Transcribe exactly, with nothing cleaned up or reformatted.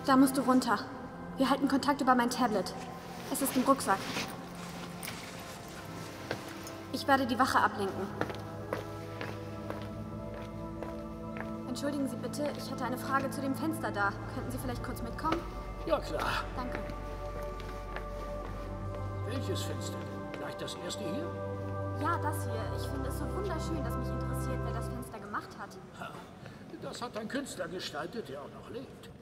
Da musst du runter. Wir halten Kontakt über mein Tablet. Es ist im Rucksack. Ich werde die Wache ablenken. Entschuldigen Sie bitte, ich hätte eine Frage zu dem Fenster da. Könnten Sie vielleicht kurz mitkommen? Ja, klar. Danke. Welches Fenster? Vielleicht das erste hier? Ja, das hier. Ich finde es so wunderschön, dass mich interessiert, wer das Fenster gemacht hat. Ha, das hat ein Künstler gestaltet, der auch noch lebt.